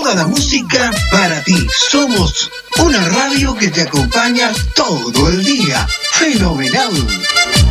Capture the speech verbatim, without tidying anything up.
toda la música para ti. Somos una radio que te acompaña todo el día. ¡Fenomenal!